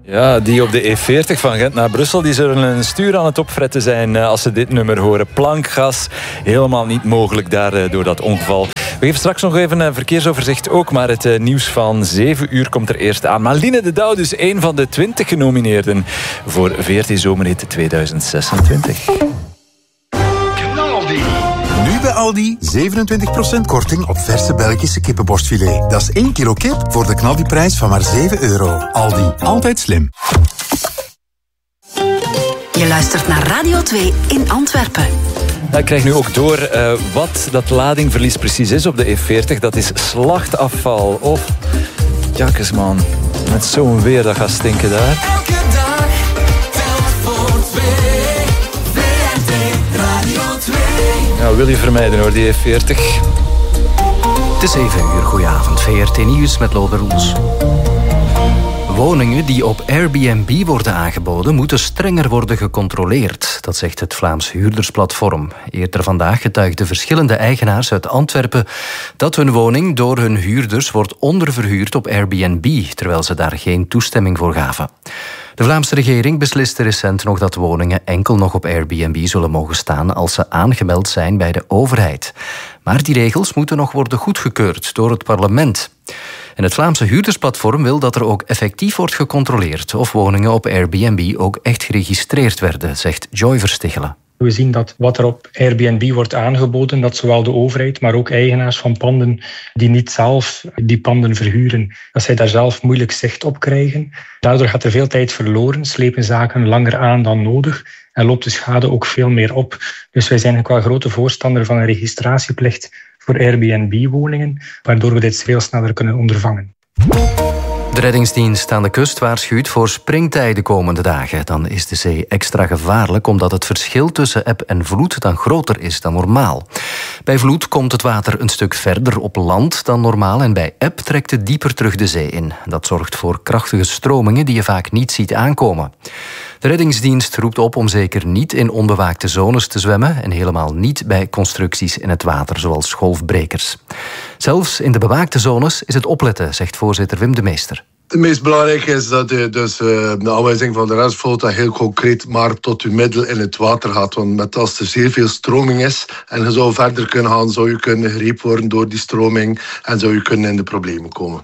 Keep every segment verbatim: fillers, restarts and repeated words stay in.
Ja, die op de E veertig van Gent naar Brussel, die zullen een stuur aan het opfretten zijn als ze dit nummer horen. Plankgas, helemaal niet mogelijk daar door dat ongeval. We geven straks nog even een verkeersoverzicht ook, maar het nieuws van zeven uur komt er eerst aan. Maar Line de Douw, dus een van de twintig genomineerden voor V R T Zomerhit tweeduizend zesentwintig. Nu bij Aldi zevenentwintig procent korting op verse Belgische kippenborstfilet. Dat is één kilo kip voor de knaldiprijs van maar zeven euro. Aldi, altijd slim. Je luistert naar Radio twee in Antwerpen. Ik krijg nu ook door uh, wat dat ladingverlies precies is op de E veertig. Dat is slachtafval. Of, jakkes man, met zo'n weer dat gaat stinken daar. Elke dag telt voor twee. V R T Radio twee. Ja, wil je vermijden hoor, die E veertig. Het is zeven uur, goedenavond. V R T Nieuws met Loder Roels. Woningen die op Airbnb worden aangeboden moeten strenger worden gecontroleerd. Dat zegt het Vlaams Huurdersplatform. Eerder vandaag getuigden verschillende eigenaars uit Antwerpen dat hun woning door hun huurders wordt onderverhuurd op Airbnb, terwijl ze daar geen toestemming voor gaven. De Vlaamse regering besliste recent nog dat woningen enkel nog op Airbnb zullen mogen staan als ze aangemeld zijn bij de overheid. Maar die regels moeten nog worden goedgekeurd door het parlement. En het Vlaamse Huurdersplatform wil dat er ook effectief wordt gecontroleerd of woningen op Airbnb ook echt geregistreerd werden, zegt Joy Verstichelen. We zien dat wat er op Airbnb wordt aangeboden, dat zowel de overheid, maar ook eigenaars van panden die niet zelf die panden verhuren, dat zij daar zelf moeilijk zicht op krijgen. Daardoor gaat er veel tijd verloren, slepen zaken langer aan dan nodig en loopt de schade ook veel meer op. Dus wij zijn ook wel grote voorstander van een registratieplicht voor Airbnb-woningen, waardoor we dit veel sneller kunnen ondervangen. De reddingsdienst aan de kust waarschuwt voor springtij de komende dagen. Dan is de zee extra gevaarlijk omdat het verschil tussen eb en vloed dan groter is dan normaal. Bij vloed komt het water een stuk verder op land dan normaal en bij eb trekt het dieper terug de zee in. Dat zorgt voor krachtige stromingen die je vaak niet ziet aankomen. De reddingsdienst roept op om zeker niet in onbewaakte zones te zwemmen en helemaal niet bij constructies in het water, zoals golfbrekers. Zelfs in de bewaakte zones is het opletten, zegt voorzitter Wim de Meester. Het meest belangrijke is dat je dus uh, de aanwijzing van de reddingsvloot heel concreet maar tot je middel in het water gaat. Want met als er zeer veel stroming is en je zou verder kunnen gaan, zou je kunnen gegrepen worden door die stroming en zou je kunnen in de problemen komen.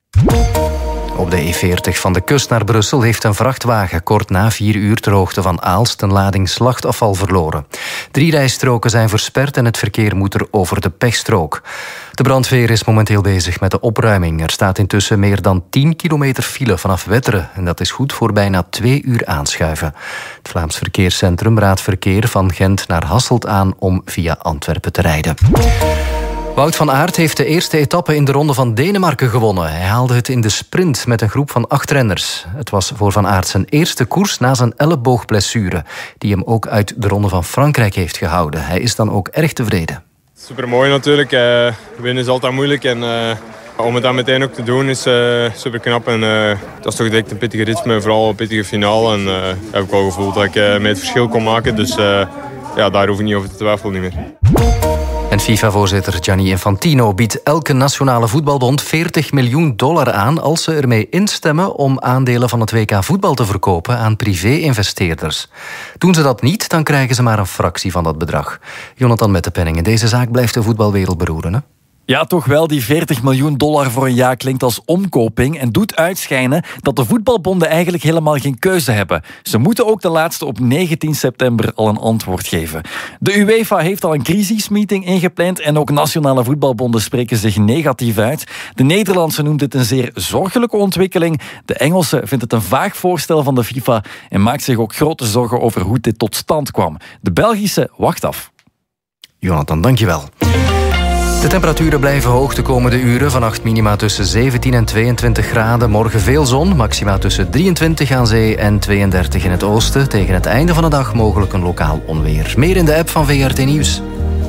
Op de E veertig van de kust naar Brussel heeft een vrachtwagen kort na vier uur ter hoogte van Aalst een lading slachtafval verloren. Drie rijstroken zijn versperd en het verkeer moet er over de pechstrook. De brandweer is momenteel bezig met de opruiming. Er staat intussen meer dan tien kilometer file vanaf Wetteren en dat is goed voor bijna twee uur aanschuiven. Het Vlaams Verkeerscentrum raadt verkeer van Gent naar Hasselt aan om via Antwerpen te rijden. Wout van Aert heeft de eerste etappe in de Ronde van Denemarken gewonnen. Hij haalde het in de sprint met een groep van acht renners. Het was voor Van Aert zijn eerste koers na zijn elleboogblessure, die hem ook uit de Ronde van Frankrijk heeft gehouden. Hij is dan ook erg tevreden. Supermooi natuurlijk. Uh, winnen is altijd moeilijk en uh, om het dan meteen ook te doen is uh, super knap. En uh, dat is toch direct een pittige ritme, vooral een pittige finale. En uh, heb ik wel gevoeld dat ik uh, mee het verschil kon maken. Dus uh, ja, daar hoef ik niet over te twijfelen niet meer. En FIFA-voorzitter Gianni Infantino biedt elke nationale voetbalbond veertig miljoen dollar aan als ze ermee instemmen om aandelen van het W K voetbal te verkopen aan privé-investeerders. Doen ze dat niet, dan krijgen ze maar een fractie van dat bedrag. Jonathan Mettepenning, in deze zaak blijft de voetbalwereld beroeren, hè? Ja, toch wel. Die veertig miljoen dollar voor een jaar klinkt als omkoping en doet uitschijnen dat de voetbalbonden eigenlijk helemaal geen keuze hebben. Ze moeten ook de laatste op negentien september al een antwoord geven. De UEFA heeft al een crisismeeting ingepland en ook nationale voetbalbonden spreken zich negatief uit. De Nederlandse noemt dit een zeer zorgelijke ontwikkeling. De Engelse vindt het een vaag voorstel van de FIFA en maakt zich ook grote zorgen over hoe dit tot stand kwam. De Belgische wacht af. Jonathan, dankjewel. De temperaturen blijven hoog de komende uren. Vannacht minima tussen zeventien en tweeëntwintig graden. Morgen veel zon, maxima tussen drieëntwintig aan zee en tweeëndertig in het oosten. Tegen het einde van de dag mogelijk een lokaal onweer. Meer in de app van V R T Nieuws.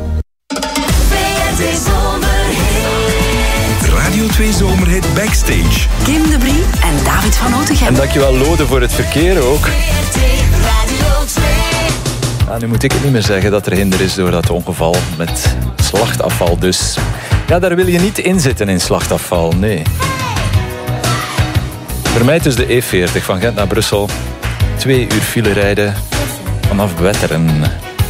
Radio twee Zomerhit Backstage. Kim de Brie en David van Otegem. En dankjewel Lode voor het verkeer ook. Ja, nu moet ik het niet meer zeggen dat er hinder is door dat ongeval met slachtafval dus. Ja, daar wil je niet in zitten in slachtafval, nee. Vermijd dus de E veertig van Gent naar Brussel. Twee uur file rijden vanaf Wetteren.